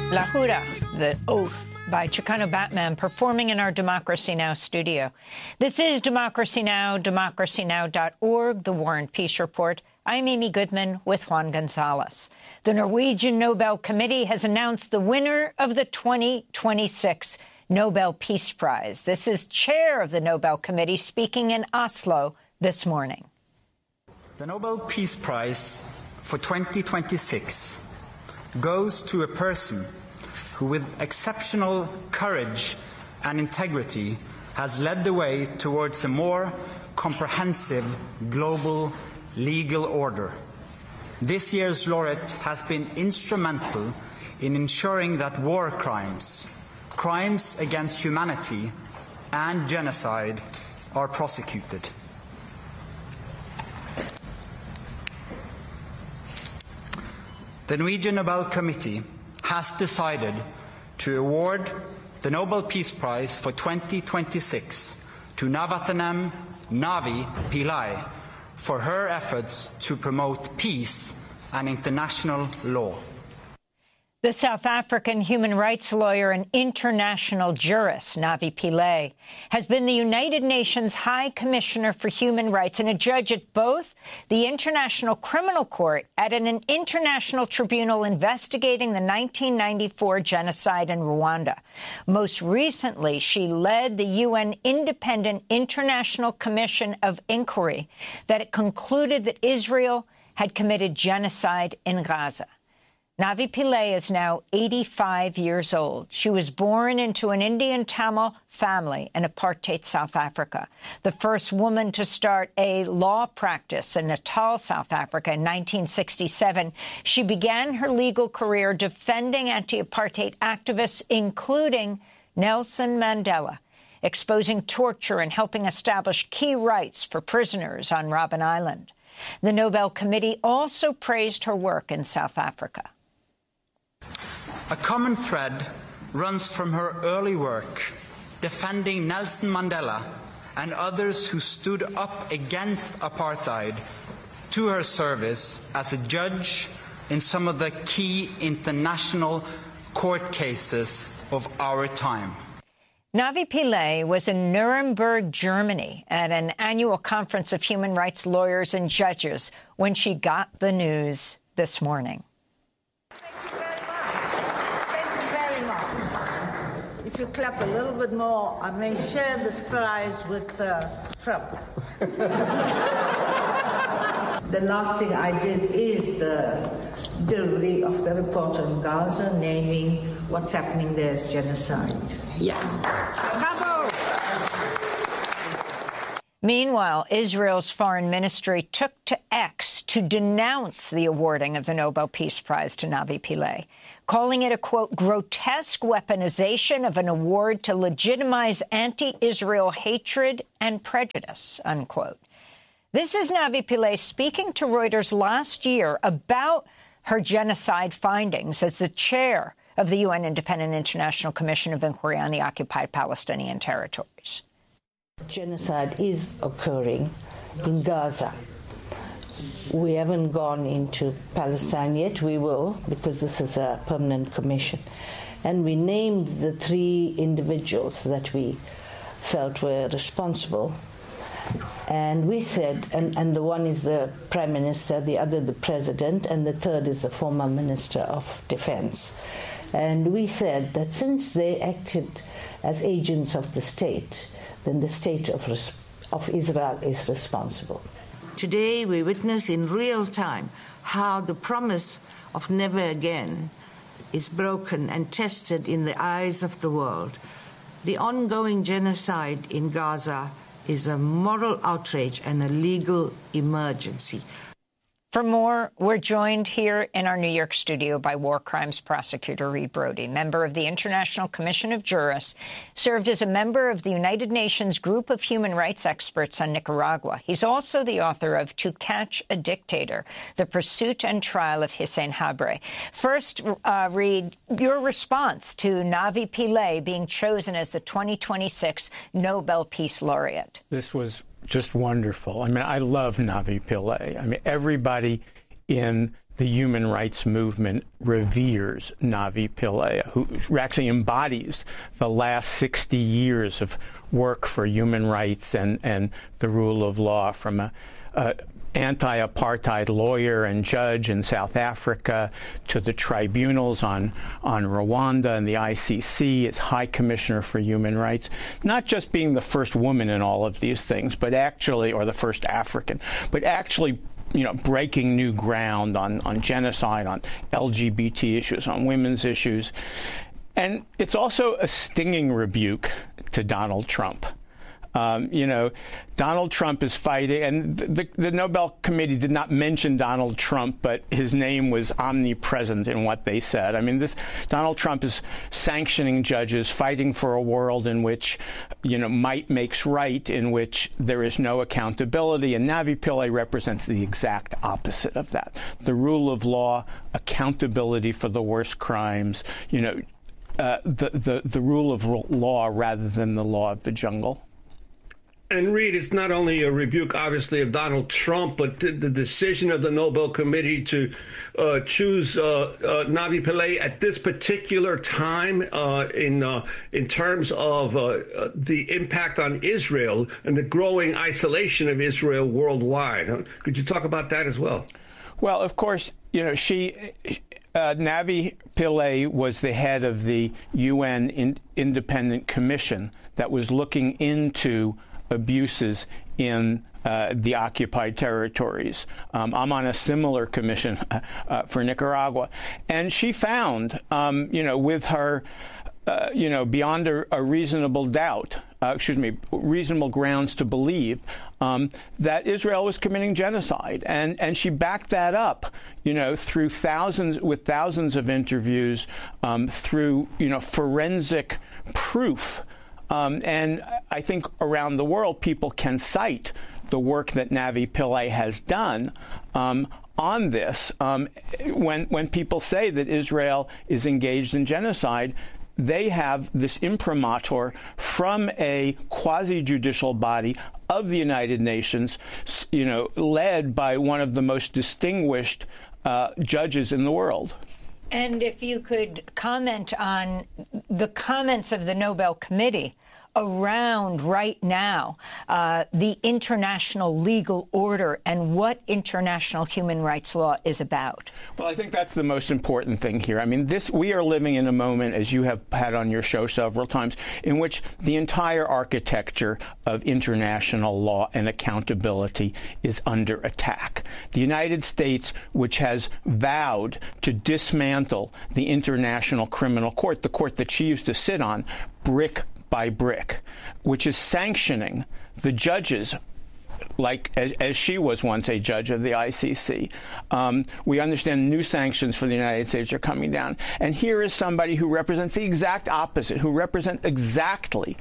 La Jura, the oath, by Chicano Batman, performing in our Democracy Now! Studio. This is Democracy Now!, democracynow.org, The War and Peace Report. I'm Amy Goodman with Juan Gonzalez. The Norwegian Nobel Committee has announced the winner of the 2026 Nobel Peace Prize. This is chair of the Nobel Committee speaking in Oslo this morning. The Nobel Peace Prize for 2026 goes to a person who, with exceptional courage and integrity, has led the way towards a more comprehensive global legal order. This year's laureate has been instrumental in ensuring that war crimes, crimes against humanity, and genocide are prosecuted. The Norwegian Nobel Committee has decided to award the Nobel Peace Prize for 2026 to Navaratnam Navi Pillai for her efforts to promote peace and international law. The South African human rights lawyer and international jurist, Navi Pillay, has been the United Nations High Commissioner for Human Rights and a judge at both the International Criminal Court and an international tribunal investigating the 1994 genocide in Rwanda. Most recently, she led the UN Independent International Commission of Inquiry that concluded that Israel had committed genocide in Gaza. Navi Pillay is now 85 years old. She was born into an Indian Tamil family in apartheid South Africa, the first woman to start a law practice in Natal, South Africa in 1967. She began her legal career defending anti-apartheid activists, including Nelson Mandela, exposing torture and helping establish key rights for prisoners on Robben Island. The Nobel Committee also praised her work in South Africa. A common thread runs from her early work defending Nelson Mandela and others who stood up against apartheid to her service as a judge in some of the key international court cases of our time. Navi Pillay was in Nuremberg, Germany, at an annual conference of human rights lawyers and judges when she got the news this morning. If you clap a little bit more, I may share this prize with Trump. The last thing I did is the delivery of the report on Gaza, naming what's happening there as genocide. Yeah. Bravo! Meanwhile, Israel's foreign ministry took to X to denounce the awarding of the Nobel Peace Prize to Navi Pillay, calling it a, quote, grotesque weaponization of an award to legitimize anti-Israel hatred and prejudice, unquote. This is Navi Pillay speaking to Reuters last year about her genocide findings as the chair of the UN Independent International Commission of Inquiry on the Occupied Palestinian Territories. Genocide is occurring in Gaza. We haven't gone into Palestine yet. We will, because this is a permanent commission. And we named the 3 individuals that we felt were responsible. And we said, and the one is the Prime Minister, the other the President, and the third is the former Minister of Defense. And we said that since they acted as agents of the state, then the state of Israel is responsible. Today we witness in real time how the promise of never again is broken and tested in the eyes of the world. The ongoing genocide in Gaza is a moral outrage and a legal emergency. For more, we're joined here in our New York studio by war crimes prosecutor Reed Brody, member of the International Commission of Jurists, served as a member of the United Nations Group of Human Rights Experts on Nicaragua. He's also the author of To Catch a Dictator, The Pursuit and Trial of Hissène Habré. First, Reed, your response to Navi Pillay being chosen as the 2026 Nobel Peace Laureate. This was just wonderful. I mean, I love Navi Pillay. I mean, everybody in the human rights movement reveres Navi Pillay, who actually embodies the last 60 years of work for human rights and the rule of law, from a anti-apartheid lawyer and judge in South Africa to the tribunals on Rwanda and the ICC as High Commissioner for Human Rights, not just being the first woman in all of these things, but actually, or the first African, but actually breaking new ground on genocide, on LGBT issues, on women's issues. And it's also a stinging rebuke to Donald Trump. Donald Trump is fighting, and the Nobel Committee did not mention Donald Trump, but his name was omnipresent in what they said. I mean, Donald Trump is sanctioning judges, fighting for a world in which, might makes right, in which there is no accountability, and Navi Pillay represents the exact opposite of that. The rule of law, accountability for the worst crimes, the rule of law rather than the law of the jungle. And Reed, it's not only a rebuke, obviously, of Donald Trump, but the decision of the Nobel Committee to choose Navi Pillay at this particular time in terms of the impact on Israel and the growing isolation of Israel worldwide. Could you talk about that as well? Well, of course, Navi Pillay was the head of the UN Independent Commission that was looking into abuses in the occupied territories. I'm on a similar commission for Nicaragua. And she found, with her, beyond a reasonable doubt, reasonable grounds to believe that Israel was committing genocide. And she backed that up, through thousands of interviews, through, forensic proof. And I think around the world, people can cite the work that Navi Pillay has done on this. When people say that Israel is engaged in genocide, they have this imprimatur from a quasi-judicial body of the United Nations, led by one of the most distinguished judges in the world. And if you could comment on the comments of the Nobel Committee around right now the international legal order and what international human rights law is about. Well, I think that's the most important thing here. I mean, we are living in a moment, as you have had on your show several times, in which the entire architecture of international law and accountability is under attack. The United States, which has vowed to dismantle the International Criminal Court, the court that she used to sit on, brick by brick, which is sanctioning the judges, like as she was once a judge of the ICC. We understand new sanctions for the United States are coming down. And here is somebody who represents the exact opposite, who represents exactly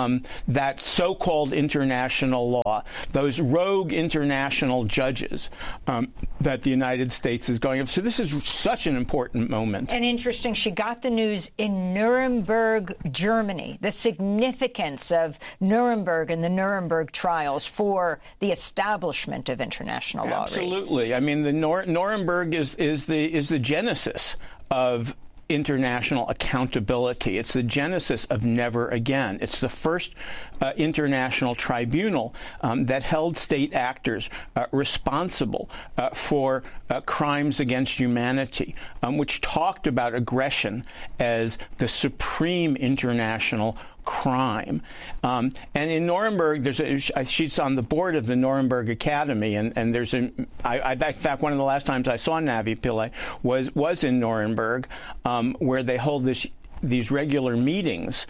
that so-called international law, those rogue international judges that the United States is going after. So this is such an important moment. And interesting, she got the news in Nuremberg, Germany, the significance of Nuremberg and the Nuremberg trials for the establishment of international law. Absolutely. I mean, the Nuremberg is the genesis of international accountability. It's the genesis of never again. It's the first international tribunal that held state actors responsible for crimes against humanity, which talked about aggression as the supreme international crime. And in Nuremberg, she's on the board of the Nuremberg Academy, and there's in fact, one of the last times I saw Navi Pillay was in Nuremberg, where they hold these regular meetings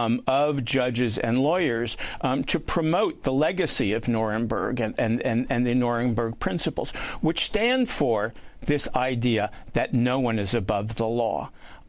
of judges and lawyers to promote the legacy of Nuremberg and the Nuremberg principles, which stand for this idea that no one is above the law.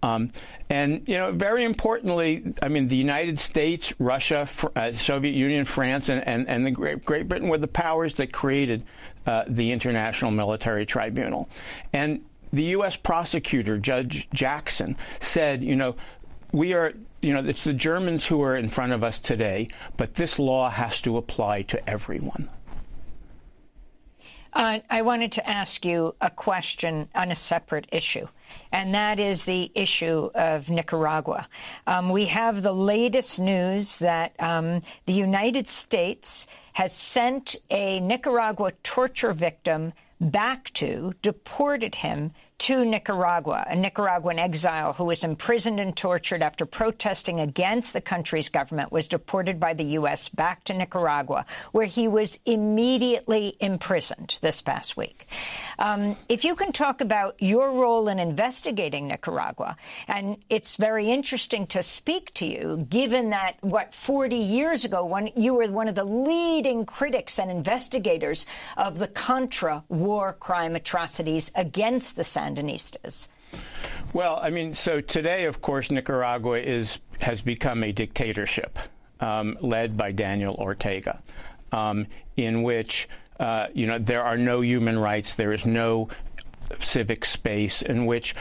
And, very importantly, I mean, the United States, Russia, Soviet Union, France, and the Great Britain were the powers that created the International Military Tribunal. And the U.S. prosecutor, Judge Jackson, said, we are, it's the Germans who are in front of us today, but this law has to apply to everyone. I wanted to ask you a question on a separate issue, and that is the issue of Nicaragua. We have the latest news that the United States has sent a Nicaragua torture victim deported him to Nicaragua, a Nicaraguan exile who was imprisoned and tortured after protesting against the country's government, was deported by the U.S. back to Nicaragua, where he was immediately imprisoned this past week. If you can talk about your role in investigating Nicaragua, and it's very interesting to speak to you, given that, 40 years ago, when you were one of the leading critics and investigators of the Contra war crime atrocities against the Sandinistas. Well, I mean, so today, of course, Nicaragua has become a dictatorship led by Daniel Ortega, in which there are no human rights, there is no civic space, in which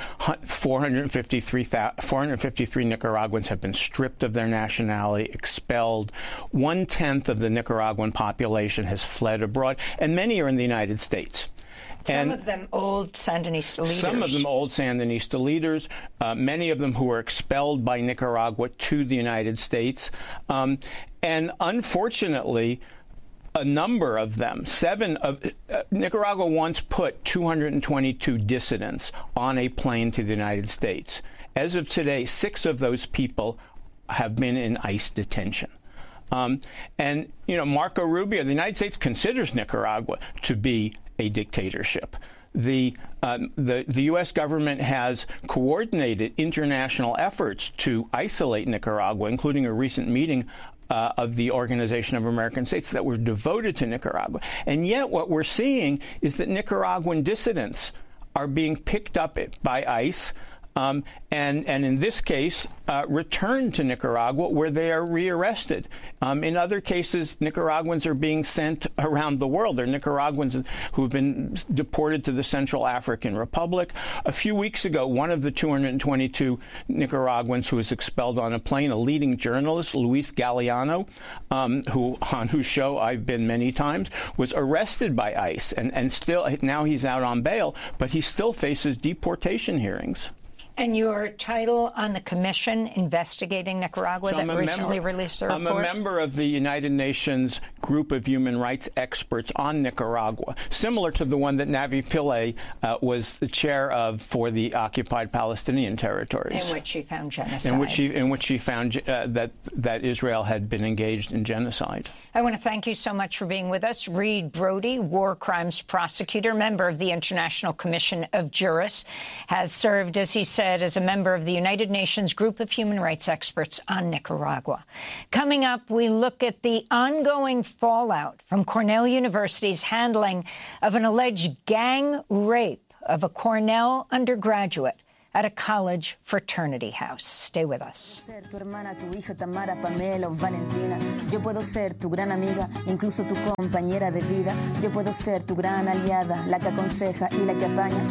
453 Nicaraguans have been stripped of their nationality, expelled. 1/10 of the Nicaraguan population has fled abroad, and many are in the United States. Some of them old Sandinista leaders. Some of them old Sandinista leaders, many of them who were expelled by Nicaragua to the United States. And unfortunately, a number of them, Nicaragua once put 222 dissidents on a plane to the United States. As of today, 6 of those people have been in ICE detention. And Marco Rubio, the United States considers Nicaragua to be a dictatorship. The U.S. government has coordinated international efforts to isolate Nicaragua, including a recent meeting of the Organization of American States that were devoted to Nicaragua. And yet what we're seeing is that Nicaraguan dissidents are being picked up by ICE and in this case, returned to Nicaragua, where they are rearrested. In other cases, Nicaraguans are being sent around the world. There are Nicaraguans who have been deported to the Central African Republic. A few weeks ago, one of the 222 Nicaraguans who was expelled on a plane, a leading journalist, Luis Galeano, on whose show I've been many times, was arrested by ICE, and still now he's out on bail, but he still faces deportation hearings. And your title on the commission investigating Nicaragua that recently released a report? I'm a member of the United Nations group of human rights experts on Nicaragua, similar to the one that Navi Pillay was the chair of for the occupied Palestinian territories. In which she found genocide. In which she found that Israel had been engaged in genocide. I want to thank you so much for being with us. Reed Brody, war crimes prosecutor, member of the International Commission of Jurists, has served, as he said, as a member of the United Nations group of human rights experts on Nicaragua. Coming up, we look at the ongoing fallout from Cornell University's handling of an alleged gang rape of a Cornell undergraduate at a college fraternity house. Stay with us. Ser tu hermana, tu hija, Tamara, Pamela o Valentina. Yo puedo ser tu gran amiga, incluso tu compañera de vida. Yo puedo ser tu gran aliada, la que aconseja y la que apaña.